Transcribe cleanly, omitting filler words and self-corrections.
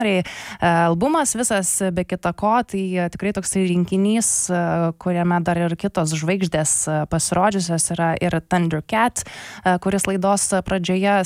Albumas visas, be kita ko, tai tikrai toks rinkinys, kuriame dar ir kitos žvaigždės pasirodžiusios yra ir Thundercat, kuris laidos pradžioje